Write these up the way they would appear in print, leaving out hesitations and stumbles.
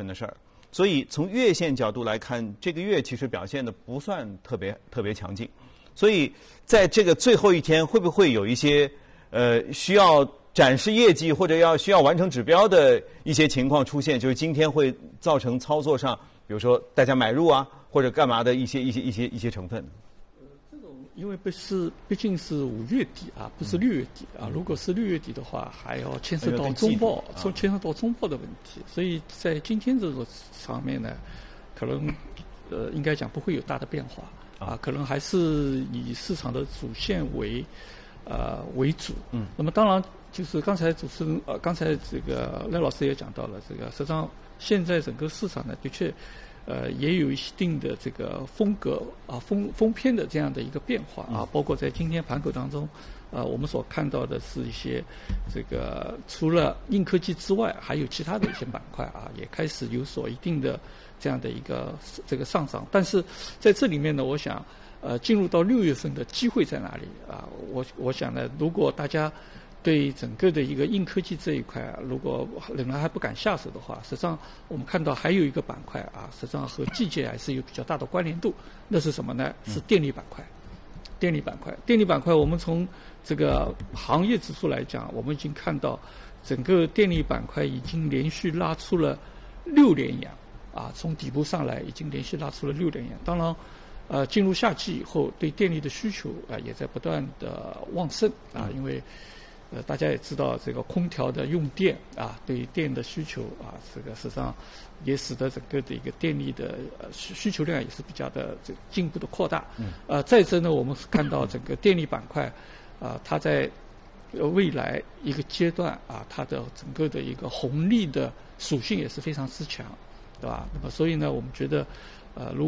份的事儿。所以从月线角度来看，这个月其实表现的不算特别强劲。所以在这个最后一天，会不会有一些需要展示业绩或者需要完成指标的一些情况出现？就是今天会造成操作上，比如说大家买入啊，或者干嘛的一些成分。 这种因为毕竟是5月底啊，不是6月底啊。如果是6月底的话，还要牵涉到中报，牵涉到中报的问题。所以在今天这个上面呢，可能应该讲不会有大的变化啊，可能还是以市场的主线为主。那么当然就是刚才主持人刚才这个赖老师也讲到了，这个实际上现在整个市场呢，的确也有一定的这个风格啊风偏的这样的一个变化啊，包括在今天盘口当中，我们所看到的是一些这个除了硬科技之外，还有其他的一些板块啊，也开始有所一定的这样的一个这个上涨。但是在这里面呢，我想进入到6月份的机会在哪里啊？我想呢，如果大家对整个的一个硬科技这一块，如果仍然还不敢下手的话，实际上我们看到还有一个板块啊，实际上和季节还是有比较大的关联度。那是什么呢？是电力板块。电力板块，我们从这个行业指数来讲，我们已经看到整个电力板块已经连续拉出了6连阳啊，从底部上来已经连续拉出了6连阳。当然。进入夏季以后，对电力的需求也在不断的旺盛啊，因为大家也知道这个空调的用电啊，对电的需求啊，这个实际上也使得整个的一个电力的需求量也是比较的这进一步的扩大。再者呢，我们看到整个电力板块它在未来一个阶段啊，它的整个的一个红利的属性也是非常之强，对吧？那么所以呢，我们觉得如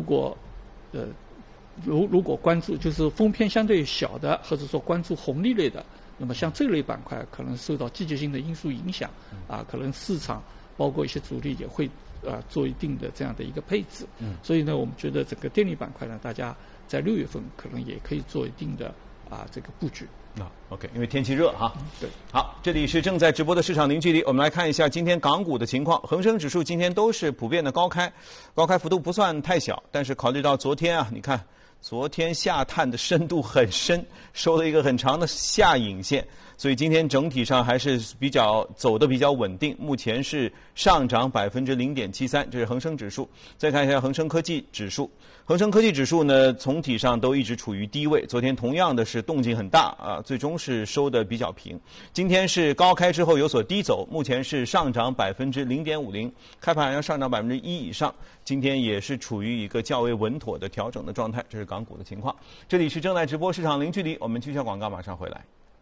果关注就是风偏相对小的，或者说关注红利类的，那么像这类板块可能受到季节性的因素影响啊，可能市场包括一些主力也会做一定的这样的一个配置。所以呢，我们觉得整个电力板块呢，大家在6月份可能也可以做一定的这个布局。 OK， 因为天气热哈。 对。 好，这里是正在直播的市场零距离，我们来看一下今天港股的情况。恒生指数今天都是普遍的高开幅度不算太小，但是考虑到昨天啊，你看昨天下探的深度很深，收了一个很长的下影线，所以今天整体上还是走得比较稳定。目前是上涨0.73%，这是恒生指数。再看一下恒生科技指数。恒生科技指数呢，总体上都一直处于低位。昨天同样的是动静很大啊，最终是收得比较平。今天是高开之后有所低走，目前是上涨0.50%，开盘要上涨1%以上。今天也是处于一个较为稳妥的调整的状态，这是港股的情况。这里是正在直播市场零距离，我们去下广告，马上回来。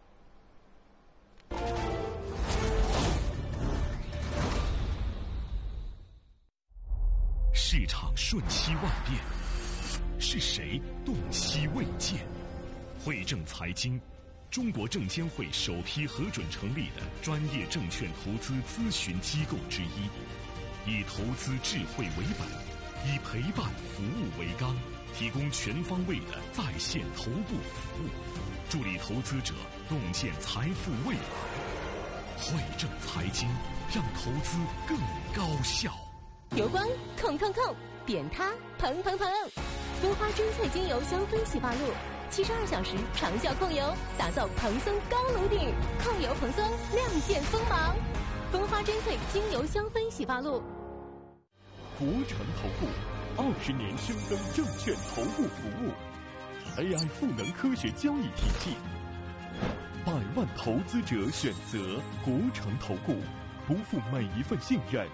市场瞬息万变，是谁洞悉未见？汇证财经，中国证监会首批核准成立的专业证券投资咨询机构之一，以投资智慧为本，以陪伴服务为纲，提供全方位的在线头部服务，助力投资者洞见财富未来。汇证财经，让投资更高效。 油光控控控，点它蓬蓬蓬，蜂花珍萃精油香氛洗发露，72小时长效控油，打造蓬松高颅顶，控油蓬松，亮剑锋芒。蜂花珍萃精油香氛洗发露。 国诚投顾20年深耕证券投顾服务 ，AI 赋能科学交易体系，100万投资者选择国诚投顾，不负每一份信任。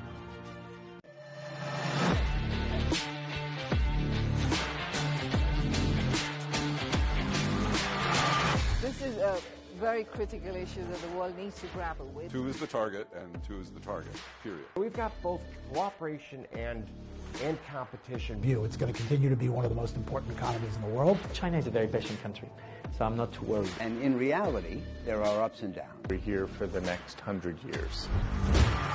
This is a very critical issue that the world needs to grapple with. Two is the target, and two is the target, period. We've got both cooperation and competition. It's going to continue to be one of the most important economies in the world. China is a very patient country, so I'm not too worried. And in reality, there are ups and downs. We're here for the next 100 years.